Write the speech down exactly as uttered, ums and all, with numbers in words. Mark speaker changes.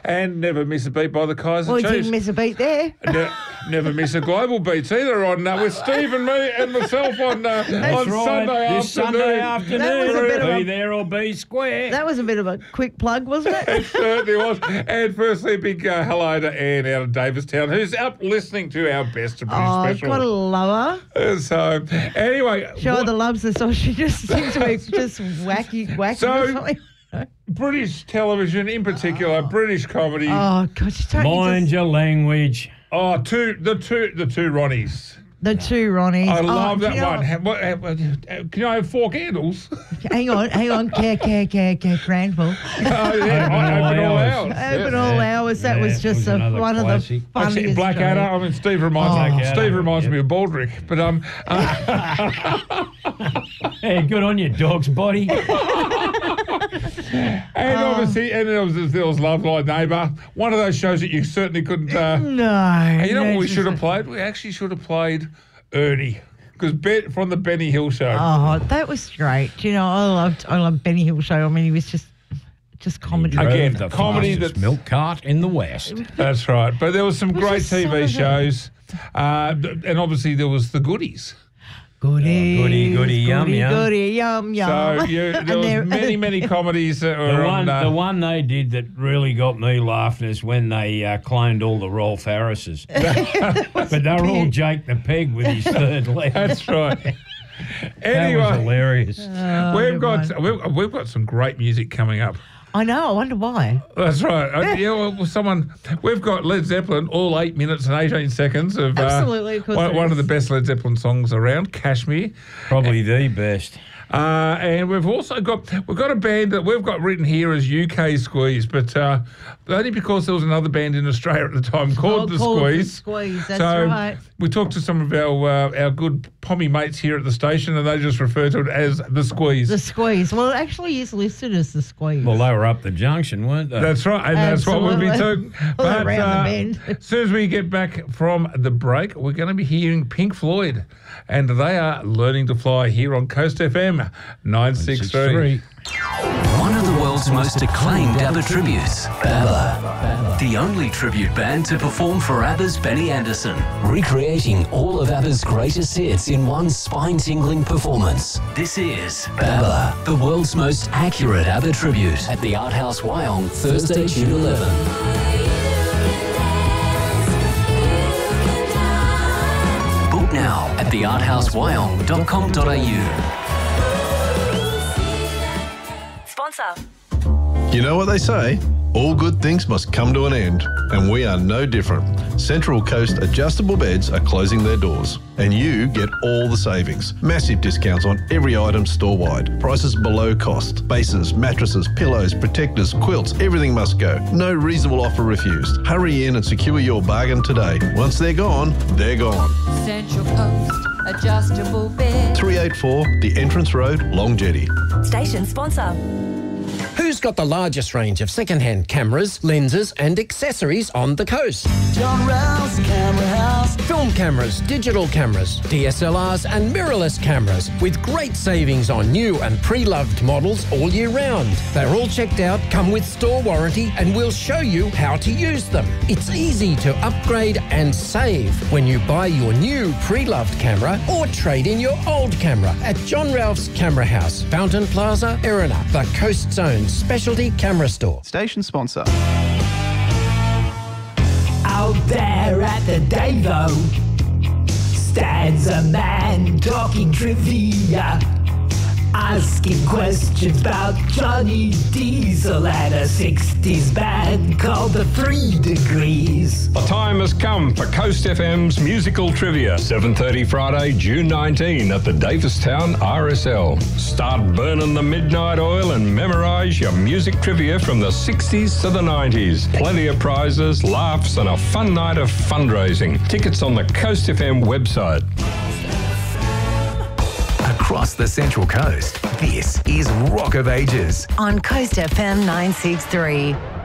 Speaker 1: And Never Miss a Beat by the Kaiser
Speaker 2: Well,
Speaker 1: Chiefs.
Speaker 2: you didn't miss a beat there.
Speaker 1: Ne- never miss a global beats either on uh, with Steve and me and myself on uh, on
Speaker 3: That's right.
Speaker 1: Sunday
Speaker 3: This
Speaker 1: afternoon.
Speaker 3: Sunday afternoon.
Speaker 2: That was a bit of a-
Speaker 3: Be there or be square.
Speaker 2: That was a bit of a quick plug, wasn't
Speaker 1: It
Speaker 2: it?
Speaker 1: certainly was. And firstly, a big uh, hello to Anne out of Davistown, who's up listening to our Best of British
Speaker 2: Oh,
Speaker 1: special.
Speaker 2: gotta love her.
Speaker 1: Uh, So, anyway,
Speaker 2: Show her
Speaker 1: what-
Speaker 2: the loves and so she just seems to be just wacky, wacky
Speaker 1: So-
Speaker 2: or something.
Speaker 1: British television, in particular, British comedy.
Speaker 2: Oh, God, you don't you
Speaker 3: Mind
Speaker 2: just,
Speaker 3: your language.
Speaker 1: Oh, two the two the two Ronnies.
Speaker 2: the two Ronnies.
Speaker 1: I
Speaker 2: Oh,
Speaker 1: love
Speaker 2: do
Speaker 1: that
Speaker 2: you know
Speaker 1: one. Ha- what- uh, uh, Can I have four candles?
Speaker 2: what? Hang on, hang on. Care, care, care, care, Granville.
Speaker 1: Oh, yeah, I open all hours.
Speaker 2: Open all hours. That
Speaker 3: Yeah,
Speaker 2: was
Speaker 3: it
Speaker 2: just
Speaker 3: was
Speaker 2: a,
Speaker 3: another
Speaker 2: one
Speaker 3: classic.
Speaker 2: of the
Speaker 1: Actually,
Speaker 2: funniest.
Speaker 1: Blackadder. I mean, Steve reminds
Speaker 2: Oh.
Speaker 1: me.
Speaker 3: Blackadder,
Speaker 1: Steve reminds
Speaker 3: yep.
Speaker 1: me of Baldrick, but um, uh,
Speaker 3: Hey, good on you, dog's body.
Speaker 1: and obviously, and there was there was Love Like Neighbour, one of those shows that you certainly couldn't. Uh,
Speaker 2: No.
Speaker 1: and you know
Speaker 2: no,
Speaker 1: what we
Speaker 2: it's
Speaker 1: should have
Speaker 2: just-
Speaker 1: played? We actually should have played Ernie, because Ben from the Benny Hill Show.
Speaker 2: Oh, that was great. You know, I loved, I loved Benny Hill Show. I mean, he was just, just comedy.
Speaker 3: Drove
Speaker 1: Again,
Speaker 3: the
Speaker 1: comedy
Speaker 3: fastest
Speaker 1: that's-
Speaker 3: milk cart in the West.
Speaker 1: That's right. But there was some
Speaker 2: Was
Speaker 1: great
Speaker 2: there
Speaker 1: T
Speaker 2: some
Speaker 1: V
Speaker 2: of it?
Speaker 1: shows, uh, and obviously there was the Goodies.
Speaker 2: Goody,
Speaker 3: goody, goody, yum,
Speaker 2: goody,
Speaker 3: yum.
Speaker 2: goody, yum, yum.
Speaker 1: So you, there was
Speaker 2: there-
Speaker 1: many, many comedies that were
Speaker 3: The
Speaker 1: on.
Speaker 3: one,
Speaker 1: Uh,
Speaker 3: the one they did that really got me laughing is when they uh, cloned all the Rolf Harrises. But they're all Jake the Peg with his third leg.
Speaker 1: That's right.
Speaker 3: That was
Speaker 1: Anyway,
Speaker 3: hilarious.
Speaker 2: Oh,
Speaker 1: we've
Speaker 2: never
Speaker 1: got
Speaker 2: mind.
Speaker 1: we've, we've got some great music coming up.
Speaker 2: I know. I wonder why.
Speaker 1: That's right. Uh, yeah, well, someone we've got Led Zeppelin, all eight minutes and eighteen seconds of uh,
Speaker 2: Absolutely, of course
Speaker 1: one,
Speaker 2: there
Speaker 1: one of the
Speaker 2: is.
Speaker 1: best Led Zeppelin songs around, Kashmir.
Speaker 3: Probably the best.
Speaker 1: Uh, and we've also got we've got a band that we've got written here as U K Squeeze, but uh, only because there was another band in Australia at the time called
Speaker 2: Oh,
Speaker 1: The
Speaker 2: called The
Speaker 1: Squeeze.
Speaker 2: Squeeze, that's
Speaker 1: so
Speaker 2: right.
Speaker 1: we talked to some of our uh, our good pommy mates here at the station, and they just refer to it as The Squeeze.
Speaker 2: The Squeeze. Well, it actually is listed as the Squeeze.
Speaker 3: Well, they were up the junction, weren't they?
Speaker 1: That's right, and that's what we'll be
Speaker 2: Absolutely.
Speaker 1: talking.
Speaker 2: Well,
Speaker 1: But
Speaker 2: around the
Speaker 1: uh,
Speaker 2: bend.
Speaker 1: as soon as we get back from the break, we're going to be hearing Pink Floyd, and they are Learning to Fly here on Coast F M nine six three.
Speaker 4: One of the world's most acclaimed ABBA tributes, ABBA. The only tribute band to perform for ABBA's Benny Andersson. Recreating all of ABBA's greatest hits in one spine-tingling performance. This is ABBA, the world's most accurate ABBA tribute at the Art House Wyong, Thursday, June eleventh. Book now at the art house wyong dot com dot a u.
Speaker 5: Sponsor.
Speaker 6: You know what they say? All good things must come to an end, and we are no different. Central Coast Adjustable Beds are closing their doors, and you get all the savings. Massive discounts on every item store-wide. Prices below cost. Bases, mattresses, pillows, protectors, quilts, everything must go. No reasonable offer refused. Hurry in and secure your bargain today. Once they're gone, they're gone.
Speaker 7: Central Coast Adjustable Bed.
Speaker 6: three eighty-four The Entrance Road, Long Jetty.
Speaker 5: Station sponsor.
Speaker 8: Who's got the largest range of second-hand cameras, lenses and accessories on the coast?
Speaker 9: John Rouse Camera House.
Speaker 8: Film cameras, digital cameras, D S L Rs and mirrorless cameras with great savings on new and pre-loved models all year round. They're all checked out, come with store warranty and we'll show you how to use them. It's easy to upgrade and save when you buy your new pre-loved camera or trade in your old camera at John Ralph's Camera House, Fountain Plaza, Erina, the Coast's own specialty camera store.
Speaker 10: Station sponsor.
Speaker 9: Out there at the Davo stands a man talking trivia, asking questions about Johnny Diesel and a sixties band called the Three Degrees.
Speaker 11: The time has come for Coast F M's musical trivia. seven thirty Friday, June nineteenth at the Davistown R S L. Start burning the midnight oil and memorise your music trivia from the sixties to the nineties. Plenty of prizes, laughs and a fun night of fundraising. Tickets on the Coast F M website.
Speaker 12: Across the Central Coast, this is Rock of Ages
Speaker 5: On Coast F M nine six three.